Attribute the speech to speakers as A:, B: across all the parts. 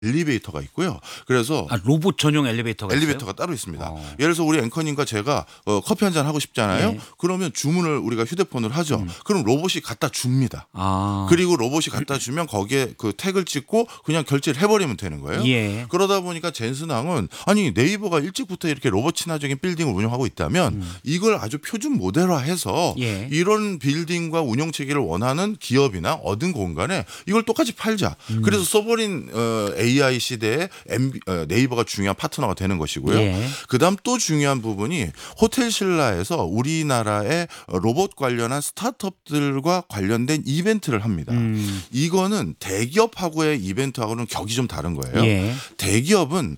A: 엘리베이터가 있고요. 그래서
B: 로봇 전용 엘리베이터가 있어요?
A: 엘리베이터가 따로 있습니다. 예를 들어서 우리 앵커님과 제가 커피 한 잔 하고 싶잖아요.
B: 예.
A: 그러면 주문을 우리가 휴대폰으로 하죠. 그럼 로봇이 갖다 줍니다.
B: 아.
A: 그리고 로봇이 갖다 주면 거기에 그 태그를 찍고 그냥 결제를 해버리면 되는 거예요.
B: 예.
A: 그러다 보니까 젠스낭은 아니 네이버가 일찍부터 이렇게 로봇 친화적인 빌딩을 운영하고 있다면 이걸 아주 표준 모델화해서
B: 예.
A: 이런 빌딩과 운영 체계를 원하는 기업이나 얻은 공간에 이걸 똑같이 팔자. 그래서 소버린 AI 시대에 네이버가 중요한 파트너가 되는 것이고요.
B: 예.
A: 그다음 또 중요한 부분이 호텔 신라에서 우리나라의 로봇 관련한 스타트업들과 관련된 이벤트를 합니다. 이거는 대기업하고의 이벤트하고는 격이 좀 다른 거예요.
B: 예.
A: 대기업은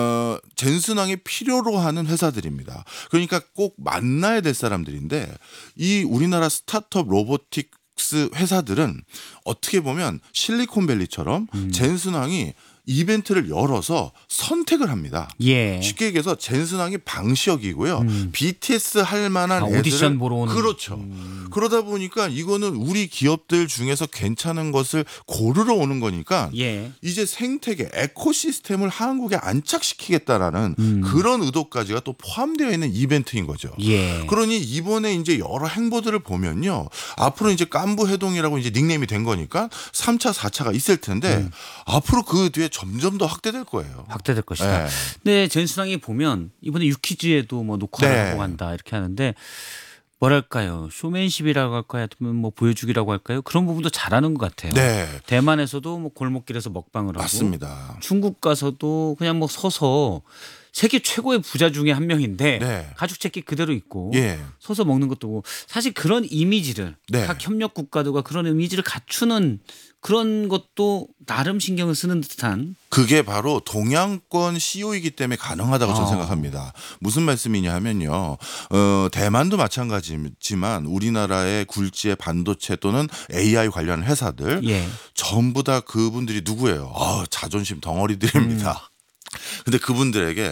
A: 젠슨왕이 필요로 하는 회사들입니다. 그러니까 꼭 만나야 될 사람들인데 이 우리나라 스타트업 로보틱 회사들은 어떻게 보면 실리콘밸리처럼 젠슨왕이 이벤트를 열어서 선택을 합니다.
B: 예.
A: 쉽게 얘기해서 젠슨왕이 방시혁이고요. BTS 할 만한 애들을
B: 오디션 보러 오는.
A: 그렇죠. 그러다 보니까 이거는 우리 기업들 중에서 괜찮은 것을 고르러 오는 거니까
B: 예.
A: 이제 생태계 에코시스템을 한국에 안착시키겠다라는 그런 의도까지가 또 포함되어 있는 이벤트인 거죠.
B: 예.
A: 그러니 이번에 이제 여러 행보들을 보면요. 앞으로 이제 깐부해동이라고 이제 닉네임이 된 거니까 3차, 4차가 있을 텐데 앞으로 그 뒤에 점점 더 확대될 거예요.
B: 확대될 것이다.
A: 네.
B: 근데 젠스랑이 보면 이번에 유퀴즈에도 뭐 녹화를
A: 네.
B: 하고 간다 이렇게 하는데 뭐랄까요, 쇼맨십이라고 할까요, 아니면 뭐 보여주기라고 할까요, 그런 부분도 잘하는 것 같아요.
A: 네.
B: 대만에서도 뭐 골목길에서 먹방을 하고,
A: 맞습니다.
B: 중국 가서도 그냥 뭐 서서 세계 최고의 부자 중에 한 명인데
A: 네.
B: 가죽 재킷 그대로 입고
A: 예.
B: 서서 먹는 것도 사실 그런 이미지를
A: 네.
B: 각 협력 국가들과 그런 이미지를 갖추는 그런 것도 나름 신경을 쓰는 듯한.
A: 그게 바로 동양권 CEO이기 때문에 가능하다고 저는
B: 아.
A: 생각합니다. 무슨 말씀이냐 하면요. 대만도 마찬가지지만 우리나라의 굴지의 반도체 또는 AI 관련 회사들
B: 예.
A: 전부 다 그분들이 누구예요? 자존심 덩어리들입니다. 근데 그분들에게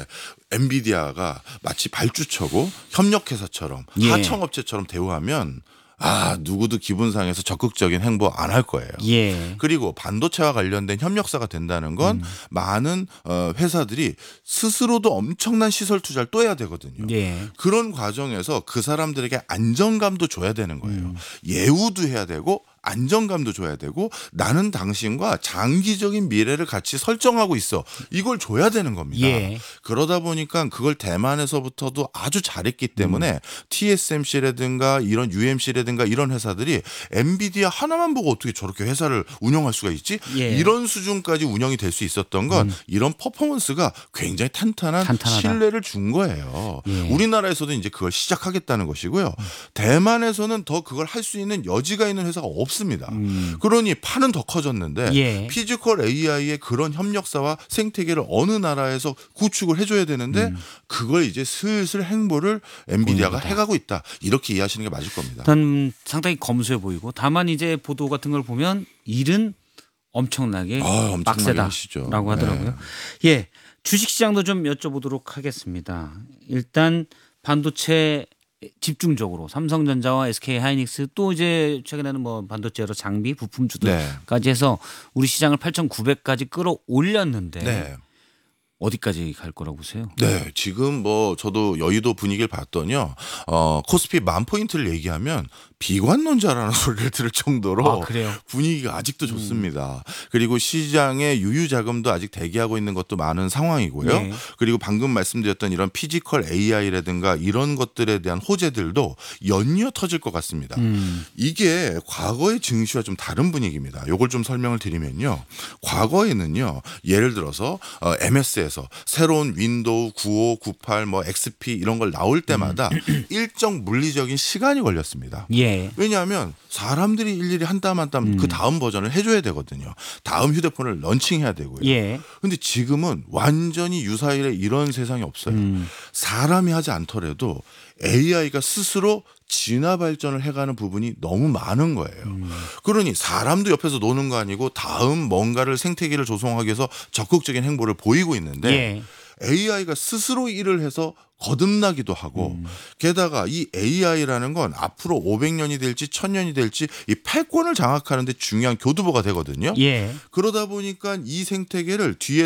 A: 엔비디아가 마치 발주처고 협력회사처럼
B: 예.
A: 하청업체처럼 대우하면 누구도 기분 상해서 적극적인 행보 안 할 거예요.
B: 예.
A: 그리고 반도체와 관련된 협력사가 된다는 건 많은 회사들이 스스로도 엄청난 시설 투자를 또 해야 되거든요.
B: 예.
A: 그런 과정에서 그 사람들에게 안정감도 줘야 되는 거예요. 예우도 해야 되고 안정감도 줘야 되고 나는 당신과 장기적인 미래를 같이 설정하고 있어. 이걸 줘야 되는 겁니다.
B: 예.
A: 그러다 보니까 그걸 대만에서부터도 아주 잘했기 때문에 TSMC라든가 이런 UMC라든가 이런 회사들이 엔비디아 하나만 보고 어떻게 저렇게 회사를 운영할 수가 있지?
B: 예.
A: 이런 수준까지 운영이 될 수 있었던 건 이런 퍼포먼스가 굉장히
B: 탄탄하다.
A: 신뢰를 준 거예요.
B: 예.
A: 우리나라에서도 이제 그걸 시작하겠다는 것이고요. 대만에서는 더 그걸 할 수 있는 여지가 있는 회사가 없습니다. 그러니 판은 더 커졌는데
B: 예.
A: 피지컬 AI의 그런 협력사와 생태계를 어느 나라에서 구축을 해줘야 되는데 그걸 이제 슬슬 행보를 엔비디아가 해가고 있다. 이렇게 이해하시는 게 맞을 겁니다.
B: 일단 상당히 검소해 보이고, 다만 이제 보도 같은 걸 보면 일은 엄청나게
A: 엄청나게 하시죠.
B: 빡세다라고 하더라고요. 예, 주식시장도 좀 여쭤보도록 하겠습니다. 일단 반도체 집중적으로 삼성전자와 SK하이닉스, 또 이제 최근에는 뭐 반도체 여러 장비 부품주들까지 해서 우리 시장을 8,900까지 끌어올렸는데
A: 네.
B: 어디까지 갈 거라고 보세요?
A: 네, 지금 뭐 저도 여의도 분위기를 봤더니요, 코스피 10,000포인트를 얘기하면 비관론자라는 소리를 들을 정도로
B: 그래요?
A: 분위기가 아직도 좋습니다. 그리고 시장에 유유 자금도 아직 대기하고 있는 것도 많은 상황이고요.
B: 네.
A: 그리고 방금 말씀드렸던 이런 피지컬 AI라든가 이런 것들에 대한 호재들도 연이어 터질 것 같습니다. 이게 과거의 증시와 좀 다른 분위기입니다. 이걸 좀 설명을 드리면요, 과거에는요, 예를 들어서 MS에서 새로운 윈도우 95, 98, 뭐 XP 이런 걸 나올 때마다 일정 물리적인 시간이 걸렸습니다.
B: 예.
A: 왜냐하면 사람들이 일일이 한 땀 한 땀 그 다음 버전을 해줘야 되거든요. 다음 휴대폰을 런칭해야 되고요.
B: 예.
A: 근데 지금은 완전히 유사일에 이런 세상이 없어요. 사람이 하지 않더라도 AI가 스스로 진화 발전을 해가는 부분이 너무 많은 거예요. 그러니 사람도 옆에서 노는 거 아니고 다음 뭔가를 생태계를 조성하기 위해서 적극적인 행보를 보이고 있는데
B: 예.
A: AI가 스스로 일을 해서 거듭나기도 하고 게다가 이 AI라는 건 앞으로 500년이 될지 1000년이 될지 이 패권을 장악하는 데 중요한 교두보가 되거든요.
B: 예.
A: 그러다 보니까 이 생태계를 뒤에